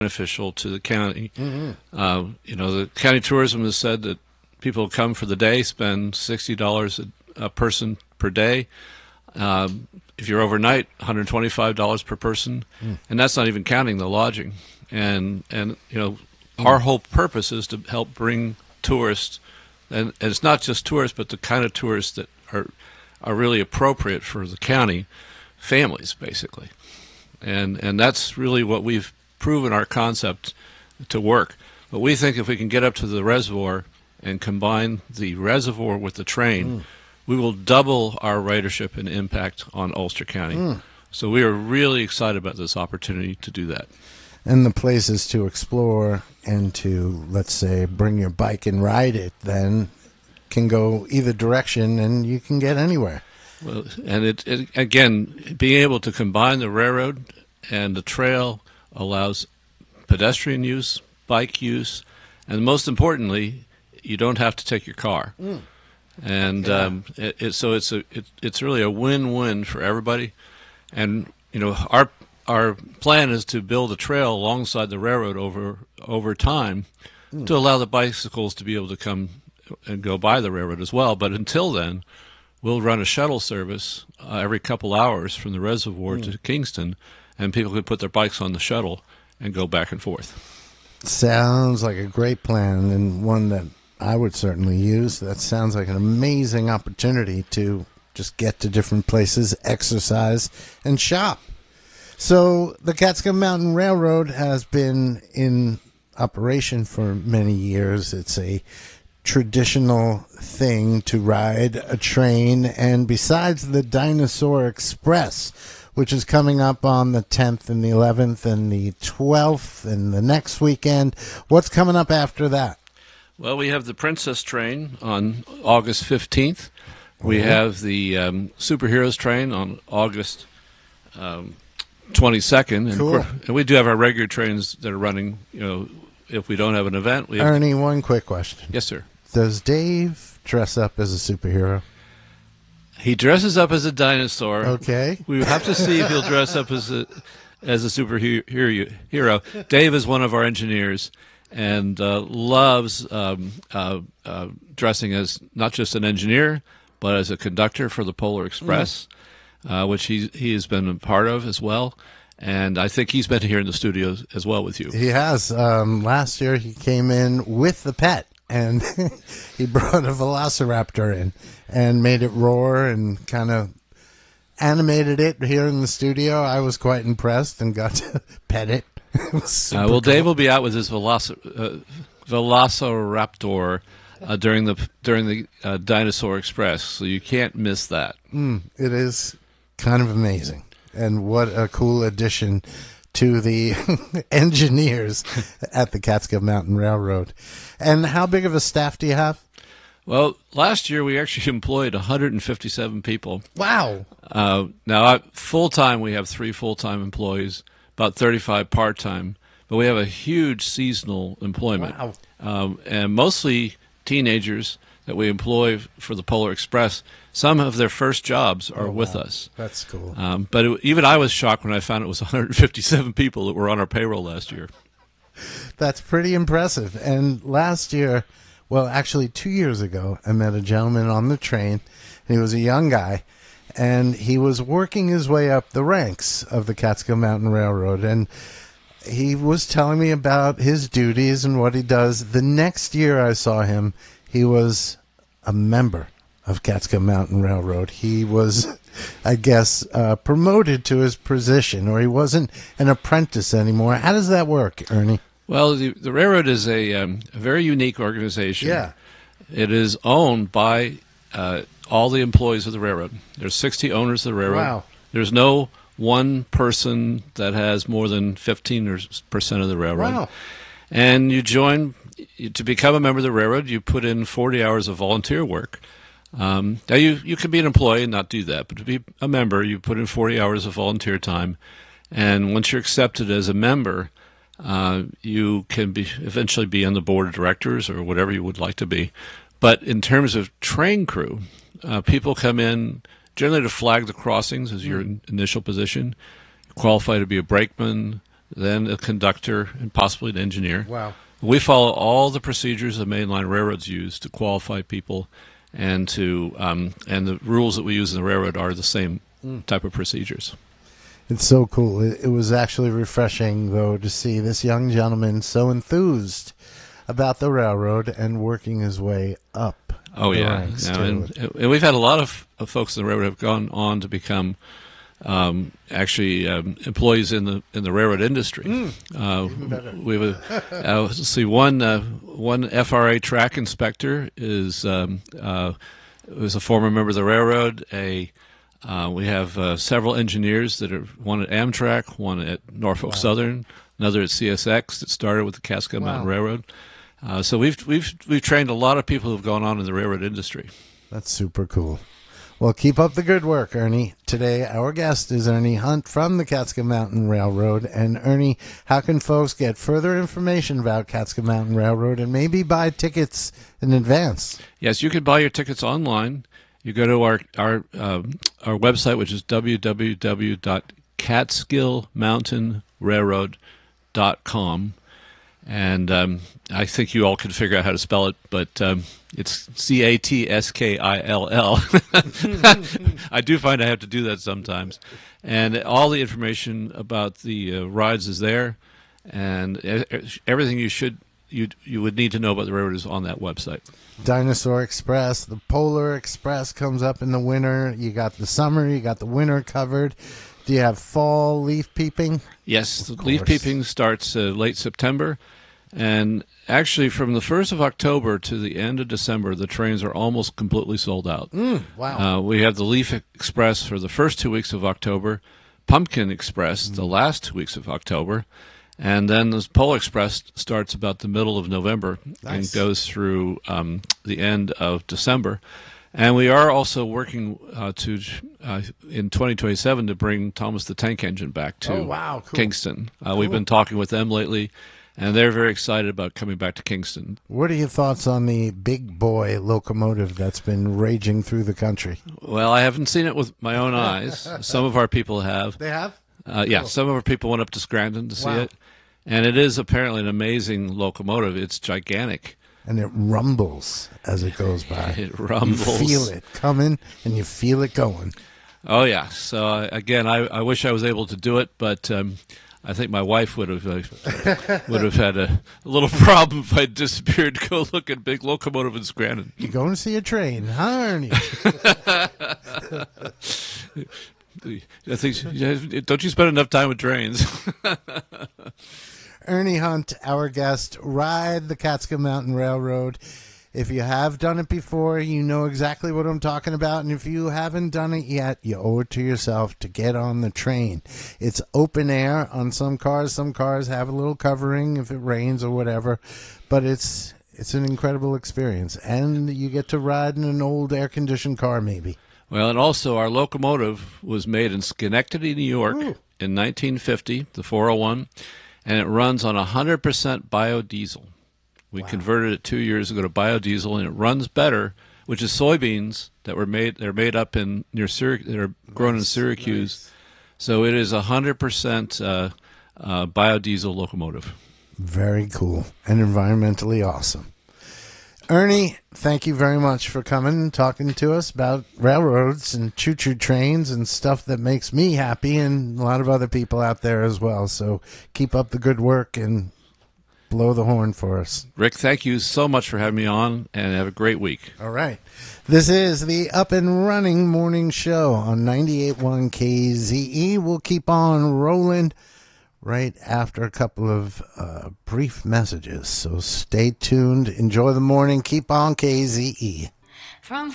beneficial to the county. The county tourism has said that people come for the day, spend $60 a person per day. If you're overnight, $125 per person, and that's not even counting the lodging. And our whole purpose is to help bring tourists, and it's not just tourists, but the kind of tourists that are really appropriate for the county, families basically, and that's really what we've proven our concept to work. But we think if we can get up to the reservoir and combine the reservoir with the train, we will double our ridership and impact on Ulster County. So we are really excited about this opportunity to do that. And the places to explore and to, let's say, bring your bike and ride it, then can go either direction and you can get anywhere. Well, and it again, being able to combine the railroad and the trail allows pedestrian use, bike use, and most importantly, you don't have to take your car. And so it's really a win-win for everybody. And our plan is to build a trail alongside the railroad over time to allow the bicycles to be able to come and go by the railroad as well. But until then, we'll run a shuttle service every couple hours from the reservoir to Kingston, and people can put their bikes on the shuttle and go back and forth. Sounds like a great plan, and one that I would certainly use. That sounds like an amazing opportunity to just get to different places, exercise, and shop. So the Catskill Mountain Railroad has been in operation for many years. It's a traditional thing to ride a train, and besides the Dinosaur Express, which is coming up on the 10th and the 11th and the 12th and the next weekend, what's coming up after that? Well, we have the Princess Train on August 15th. We have the Superheroes Train on August 22nd. Cool. And we do have our regular trains that are running, if we don't have an event. We have... Ernie, one quick question. Yes, sir. Does Dave dress up as a superhero? He dresses up as a dinosaur. Okay. We have to see if he'll dress up as a superhero. Dave is one of our engineers and loves dressing as not just an engineer, but as a conductor for the Polar Express, which he has been a part of as well. And I think he's been here in the studio as well with you. He has. Last year he came in with the pet, and he brought a velociraptor in and made it roar and kind of animated it here in the studio. I was quite impressed and got to pet it. Well, Dave will be out with his velociraptor during the Dinosaur Express, so you can't miss that. It is kind of amazing, and what a cool addition to the engineers at the Catskill Mountain Railroad. And how big of a staff do you have? Well, last year we actually employed 157 people. Wow. Now, full-time, we have 3 full-time employees, about 35 part-time, but we have a huge seasonal employment. Wow. And mostly teenagers that we employ for the Polar Express. Some of their first jobs are with us. That's cool. But even I was shocked when I found it was 157 people that were on our payroll last year. That's pretty impressive. And last year, well, actually 2 years ago, I met a gentleman on the train, and he was a young guy, and he was working his way up the ranks of the Catskill Mountain Railroad, and he was telling me about his duties and what he does. The next year I saw him, he was a member of Catskill Mountain Railroad. He was, I guess, promoted to his position, or he wasn't an apprentice anymore. How does that work, Ernie? Well, the railroad is a very unique organization. Yeah. It is owned by all the employees of the railroad. There's 60 owners of the railroad. Wow. There's no one person that has more than 15% of the railroad. Wow. And you join, to become a member of the railroad, you put in 40 hours of volunteer work. Now, you can be an employee and not do that, but to be a member, you put in 40 hours of volunteer time. And once you're accepted as a member, you can eventually be on the board of directors or whatever you would like to be. But in terms of train crew, people come in generally to flag the crossings as your initial position. You qualify to be a brakeman, then a conductor, and possibly an engineer. Wow. We follow all the procedures the mainline railroads use to qualify people, and and the rules that we use in the railroad are the same type of procedures. It's so cool. It was actually refreshing, though, to see this young gentleman so enthused about the railroad and working his way up. Oh, the yeah. ranks, And too. we've had a lot of folks in the railroad have gone on to become employees in the railroad industry. We have let's see, one FRA track inspector was a former member of the railroad. We have several engineers that are one at Amtrak, one at Norfolk Southern, another at CSX that started with the Catskill Mountain Railroad. So we've trained a lot of people who've gone on in the railroad industry. That's super cool. Well, keep up the good work, Ernie. Today, our guest is Ernie Hunt from the Catskill Mountain Railroad. And Ernie, how can folks get further information about Catskill Mountain Railroad and maybe buy tickets in advance? Yes, you can buy your tickets online. You go to our website, which is www.catskillmountainrailroad.com. And I think you all can figure out how to spell it, but it's Catskill. I do find I have to do that sometimes. And all the information about the rides is there, and everything you would need to know about the railroad is on that website. Dinosaur Express, the Polar Express comes up in the winter. You got the summer, you got the winter covered. Do you have fall leaf peeping? Yes, the leaf peeping starts late September, and actually from the 1st of October to the end of December, the trains are almost completely sold out. Wow. We have the Leaf Express for the first 2 weeks of October, Pumpkin Express the last 2 weeks of October, and then the Polar Express starts about the middle of November and goes through the end of December. And we are also working in 2027 to bring Thomas the Tank Engine back to Kingston. We've been talking with them lately, and they're very excited about coming back to Kingston. What are your thoughts on the big boy locomotive that's been raging through the country? Well, I haven't seen it with my own eyes. Some of our people have. They have? Yeah, some of our people went up to Scranton to see it. And it is apparently an amazing locomotive. It's gigantic. And it rumbles as it goes by. It rumbles. You feel it coming, and you feel it going. Oh, yeah. So, again, I wish I was able to do it, but I think my wife would have had a little problem if I disappeared to go look at a big locomotive in Scranton. You going to see a train, huh, Ernie? I think, don't you spend enough time with trains? Ernie Hunt, our guest. Ride the Catskill Mountain Railroad. If you have done it before, you know exactly what I'm talking about. And if you haven't done it yet, you owe it to yourself to get on the train. It's open air on some cars. Some cars have a little covering if it rains or whatever. But it's an incredible experience. And you get to ride in an old air-conditioned car, maybe. Well, and also our locomotive was made in Schenectady, New York in 1950, the 401. And it runs on 100% biodiesel. We converted it 2 years ago to biodiesel, and it runs better, which is soybeans they're made up in near Syracuse, that are grown in Syracuse. Nice. So it is 100% biodiesel locomotive. Very cool and environmentally awesome. Ernie, thank you very much for coming and talking to us about railroads and choo-choo trains and stuff that makes me happy and a lot of other people out there as well. So keep up the good work and blow the horn for us. Rick, thank you so much for having me on, and have a great week. All right. This is the Up and Running Morning Show on 98.1 KZE. We'll keep on rolling right after a couple of brief messages. So stay tuned. Enjoy the morning. Keep on KZE. From